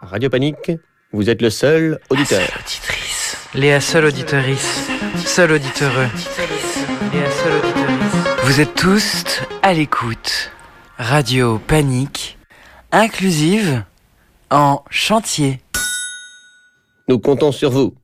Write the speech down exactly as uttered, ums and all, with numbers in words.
Radio Panique, vous êtes le seul auditeur. La seule auditrice. Léa, seule auditorice. Seul auditeur. Léa, seule auditorice. Vous êtes tous à l'écoute. Radio Panique, inclusive en chantier. Nous comptons sur vous.